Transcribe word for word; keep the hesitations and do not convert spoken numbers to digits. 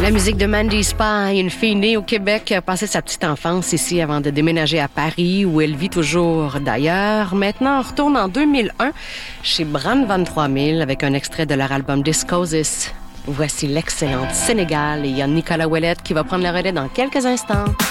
La musique de Mandy Spy, une fille née au Québec qui a passé sa petite enfance ici avant de déménager à Paris où elle vit toujours d'ailleurs. Maintenant, on retourne en deux mille un chez Bran Van trois mille avec un extrait de leur album Discosis. Voici l'excellente Sénégal et il y a Nicolas Ouellette qui va prendre le relais dans quelques instants.